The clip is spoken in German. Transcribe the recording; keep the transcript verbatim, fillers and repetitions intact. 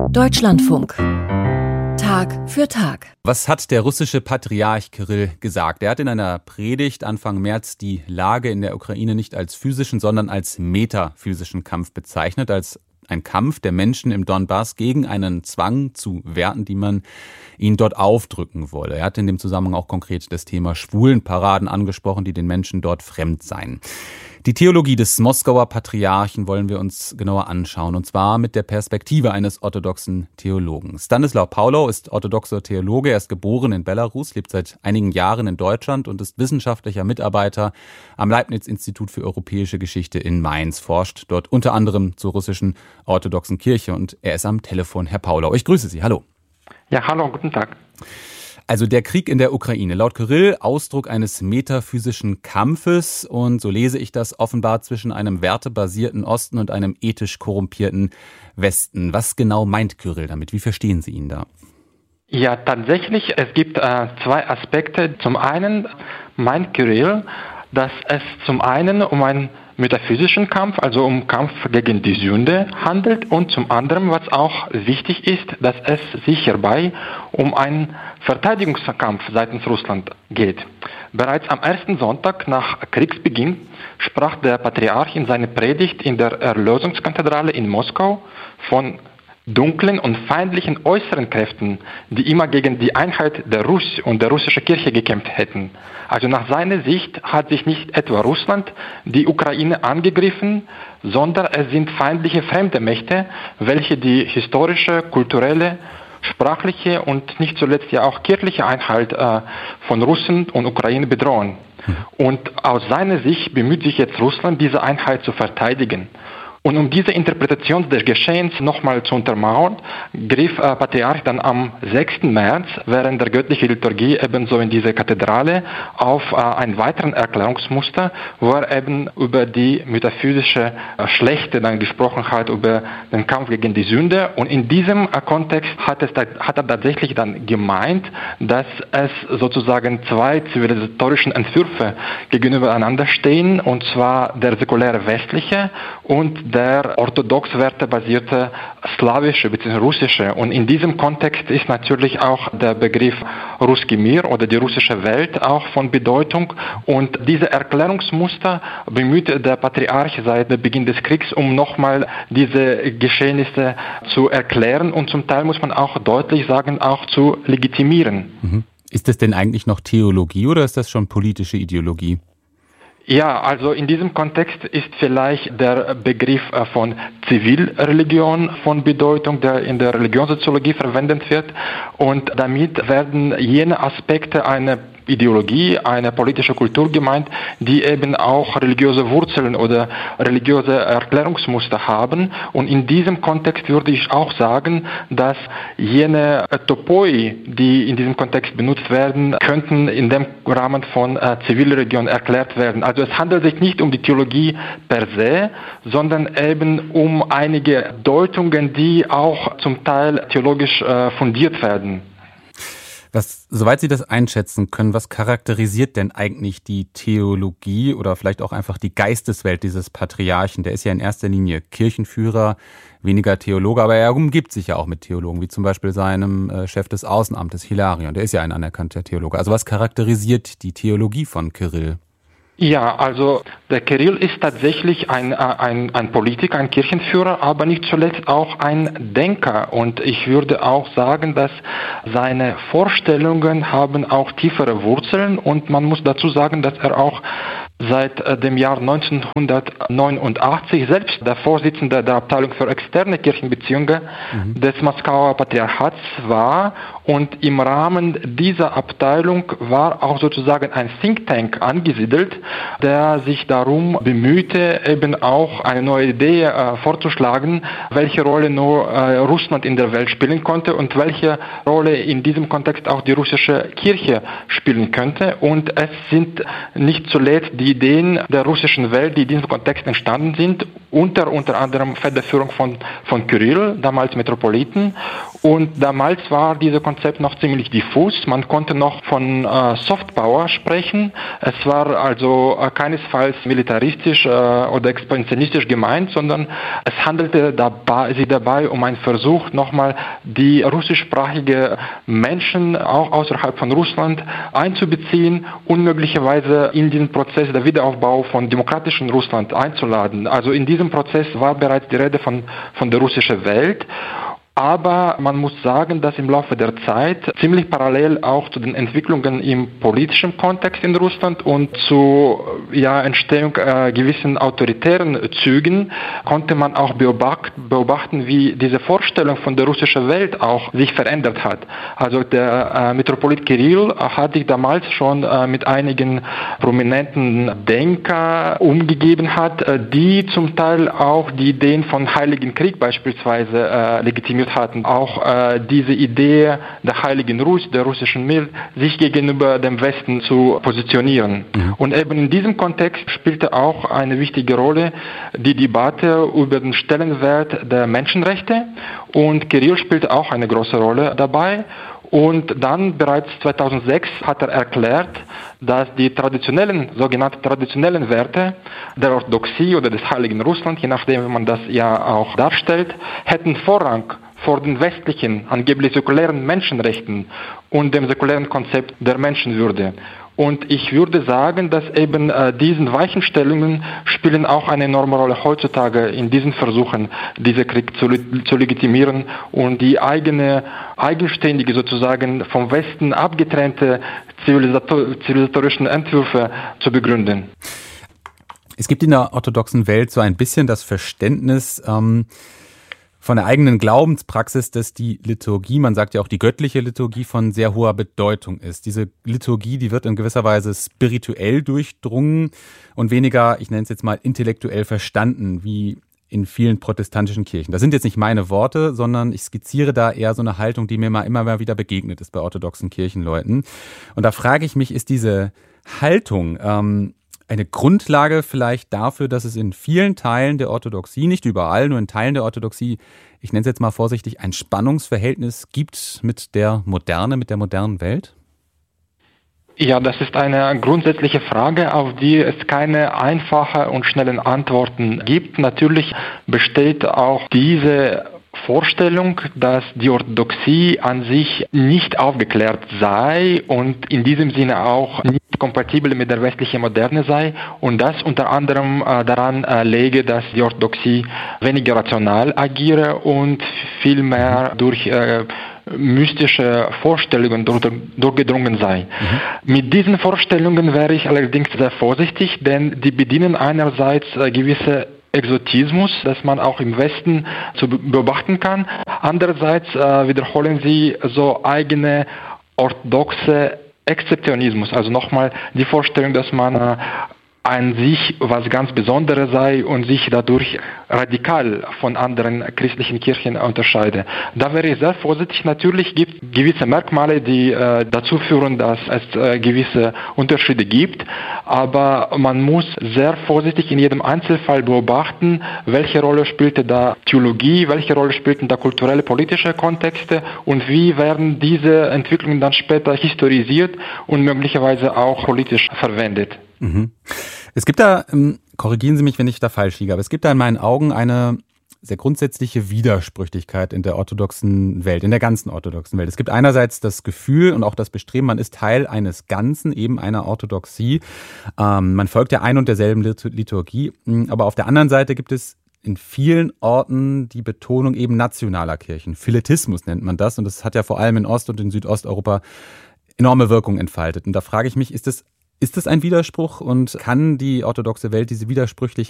Deutschlandfunk. Tag für Tag. Was hat der russische Patriarch Kyrill gesagt? Er hat in einer Predigt Anfang März die Lage in der Ukraine nicht als physischen, sondern als metaphysischen Kampf bezeichnet, als ein Kampf der Menschen im Donbass gegen einen Zwang zu Werten, die man ihnen dort aufdrücken wolle. Er hat in dem Zusammenhang auch konkret das Thema Schwulenparaden angesprochen, die den Menschen dort fremd seien. Die Theologie des Moskauer Patriarchen wollen wir uns genauer anschauen, und zwar mit der Perspektive eines orthodoxen Theologen. Stanislaw Paulow ist orthodoxer Theologe, er ist geboren in Belarus, lebt seit einigen Jahren in Deutschland und ist wissenschaftlicher Mitarbeiter am Leibniz-Institut für europäische Geschichte in Mainz, forscht dort unter anderem zur russischen orthodoxen Kirche, und er ist am Telefon. Herr Paulow, ich grüße Sie, hallo. Ja, hallo, guten Tag. Also der Krieg in der Ukraine, laut Kyrill Ausdruck eines metaphysischen Kampfes, und so lese ich das offenbar zwischen einem wertebasierten Osten und einem ethisch korrumpierten Westen. Was genau meint Kyrill damit? Wie verstehen Sie ihn da? Ja, tatsächlich, es gibt äh, zwei Aspekte. Zum einen meint Kyrill, dass es zum einen um einen metaphysischen Kampf, also um Kampf gegen die Sünde handelt, und zum anderen, was auch wichtig ist, dass es sich hierbei um einen Verteidigungskampf seitens Russland geht. Bereits am ersten Sonntag nach Kriegsbeginn sprach der Patriarch in seiner Predigt in der Erlösungskathedrale in Moskau von dunklen und feindlichen äußeren Kräften, die immer gegen die Einheit der Russ und der russischen Kirche gekämpft hätten. Also nach seiner Sicht hat sich nicht etwa Russland die Ukraine angegriffen, sondern es sind feindliche fremde Mächte, welche die historische, kulturelle, sprachliche und nicht zuletzt ja auch kirchliche Einheit äh, von Russen und Ukraine bedrohen. Und aus seiner Sicht bemüht sich jetzt Russland, diese Einheit zu verteidigen. Und um diese Interpretation des Geschehens nochmal zu untermauern, griff äh, Patriarch dann am sechsten März während der göttlichen Liturgie ebenso in diese Kathedrale auf äh, einen weiteren Erklärungsmuster, wo er eben über die metaphysische äh, Schlechte dann gesprochen hat, über den Kampf gegen die Sünde. Und in diesem äh, Kontext hat, es da, hat er tatsächlich dann gemeint, dass es sozusagen zwei zivilisatorischen Entwürfe gegenübereinander stehen, und zwar der säkuläre westliche und der orthodox wertebasierte slawische bzw. russische. Und in diesem Kontext ist natürlich auch der Begriff Russki Mir oder die russische Welt auch von Bedeutung. Und diese Erklärungsmuster bemüht der Patriarch seit Beginn des Kriegs, um nochmal diese Geschehnisse zu erklären und zum Teil, muss man auch deutlich sagen, auch zu legitimieren. Mhm. Ist das denn eigentlich noch Theologie oder ist das schon politische Ideologie? Ja, also in diesem Kontext ist vielleicht der Begriff von Zivilreligion von Bedeutung, der in der Religionssoziologie verwendet wird, und damit werden jene Aspekte einer Ideologie, eine politische Kultur gemeint, die eben auch religiöse Wurzeln oder religiöse Erklärungsmuster haben. Und in diesem Kontext würde ich auch sagen, dass jene Topoi, die in diesem Kontext benutzt werden, könnten in dem Rahmen von äh, Zivilreligion erklärt werden. Also es handelt sich nicht um die Theologie per se, sondern eben um einige Deutungen, die auch zum Teil theologisch äh, fundiert werden. Was, soweit Sie das einschätzen können, was charakterisiert denn eigentlich die Theologie oder vielleicht auch einfach die Geisteswelt dieses Patriarchen? Der ist ja in erster Linie Kirchenführer, weniger Theologe, aber er umgibt sich ja auch mit Theologen, wie zum Beispiel seinem äh, Chef des Außenamtes Hilarion. Der ist ja ein anerkannter Theologe. Also was charakterisiert die Theologie von Kyrill? Ja, also der Kyrill ist tatsächlich ein, ein, ein Politiker, ein Kirchenführer, aber nicht zuletzt auch ein Denker. Und ich würde auch sagen, dass seine Vorstellungen haben auch tiefere Wurzeln, und man muss dazu sagen, dass er auch seit dem Jahr neunzehnhundertneunundachtzig selbst der Vorsitzende der Abteilung für externe Kirchenbeziehungen mhm. des Moskauer Patriarchats war, und im Rahmen dieser Abteilung war auch sozusagen ein Think Tank angesiedelt, der sich darum bemühte, eben auch eine neue Idee äh, vorzuschlagen, welche Rolle nur äh, Russland in der Welt spielen konnte und welche Rolle in diesem Kontext auch die russische Kirche spielen könnte. Und es sind nicht zuletzt die die Ideen der russischen Welt, die in diesem Kontext entstanden sind, unter unter anderem Federführung von, von Kyrill, damals Metropoliten. Und damals war dieses Konzept noch ziemlich diffus. Man konnte noch von äh, Softpower sprechen. Es war also äh, keinesfalls militaristisch äh, oder expansionistisch gemeint, sondern es handelte dabei, sich dabei um einen Versuch, nochmal die russischsprachige Menschen auch außerhalb von Russland einzubeziehen und möglicherweise in diesen Prozess der Wiederaufbau von demokratischen Russland einzuladen. Also in diesem Prozess war bereits die Rede von, von der russischen Welt. Aber man muss sagen, dass im Laufe der Zeit ziemlich parallel auch zu den Entwicklungen im politischen Kontext in Russland und zu ja, Entstehung äh, gewissen autoritären Zügen konnte man auch beobachten, beobachten, wie diese Vorstellung von der russischen Welt auch sich verändert hat. Also der äh, Metropolit Kyrill hat sich damals schon äh, mit einigen prominenten Denker umgegeben hat, äh, die zum Teil auch die Ideen von Heiligen Krieg beispielsweise äh, legitimiert hatten. Auch äh, diese Idee der Heiligen Russ, der russischen Milch, sich gegenüber dem Westen zu positionieren. Mhm. Und eben in diesem Kontext spielte auch eine wichtige Rolle die Debatte über den Stellenwert der Menschenrechte. Und Kyrill spielte auch eine große Rolle dabei. Und dann bereits zweitausendsechs hat er erklärt, dass die traditionellen, sogenannten traditionellen Werte der Orthodoxie oder des Heiligen Russland, je nachdem, wie man das ja auch darstellt, hätten Vorrang vor den westlichen, angeblich säkulären Menschenrechten und dem säkulären Konzept der Menschenwürde. Und ich würde sagen, dass eben äh, diesen Weichenstellungen spielen auch eine enorme Rolle heutzutage in diesen Versuchen, diesen Krieg zu, zu legitimieren und die eigene, eigenständige, sozusagen vom Westen abgetrennte zivilisator, zivilisatorischen Entwürfe zu begründen. Es gibt in der orthodoxen Welt so ein bisschen das Verständnis, ähm, von der eigenen Glaubenspraxis, dass die Liturgie, man sagt ja auch die göttliche Liturgie, von sehr hoher Bedeutung ist. Diese Liturgie, die wird in gewisser Weise spirituell durchdrungen und weniger, ich nenne es jetzt mal, intellektuell verstanden, wie in vielen protestantischen Kirchen. Das sind jetzt nicht meine Worte, sondern ich skizziere da eher so eine Haltung, die mir mal immer mal wieder begegnet ist bei orthodoxen Kirchenleuten. Und da frage ich mich, ist diese Haltung ähm, eine Grundlage vielleicht dafür, dass es in vielen Teilen der Orthodoxie, nicht überall, nur in Teilen der Orthodoxie, ich nenne es jetzt mal vorsichtig, ein Spannungsverhältnis gibt mit der Moderne, mit der modernen Welt? Ja, das ist eine grundsätzliche Frage, auf die es keine einfachen und schnellen Antworten gibt. Natürlich besteht auch diese Vorstellung, dass die Orthodoxie an sich nicht aufgeklärt sei und in diesem Sinne auch nicht kompatibel mit der westlichen Moderne sei und das unter anderem äh, daran äh, lege, dass die Orthodoxie weniger rational agiere und vielmehr durch äh, mystische Vorstellungen durch, durchgedrungen sei. Mhm. Mit diesen Vorstellungen wäre ich allerdings sehr vorsichtig, denn die bedienen einerseits äh, gewisse Exotismus, das man auch im Westen zu beobachten kann. Andererseits äh, wiederholen sie so eigene orthodoxe Exzeptionismus, also nochmal die Vorstellung, dass man äh, an sich was ganz Besonderes sei und sich dadurch radikal von anderen christlichen Kirchen unterscheide. Da wäre ich sehr vorsichtig. Natürlich gibt es gewisse Merkmale, die äh, dazu führen, dass es äh, gewisse Unterschiede gibt, aber man muss sehr vorsichtig in jedem Einzelfall beobachten, welche Rolle spielte da Theologie, welche Rolle spielten da kulturelle, politische Kontexte und wie werden diese Entwicklungen dann später historisiert und möglicherweise auch politisch verwendet. Mhm. Es gibt da, korrigieren Sie mich, wenn ich da falsch liege, aber es gibt da in meinen Augen eine sehr grundsätzliche Widersprüchlichkeit in der orthodoxen Welt, in der ganzen orthodoxen Welt. Es gibt einerseits das Gefühl und auch das Bestreben, man ist Teil eines Ganzen, eben einer Orthodoxie. Ähm, man folgt der ein und derselben Liturgie, aber auf der anderen Seite gibt es in vielen Orten die Betonung eben nationaler Kirchen. Philetismus nennt man das und das hat ja vor allem in Ost- und in Südosteuropa enorme Wirkung entfaltet. Und da frage ich mich, ist es Ist es ein Widerspruch und kann die orthodoxe Welt diese Widersprüchlichkeit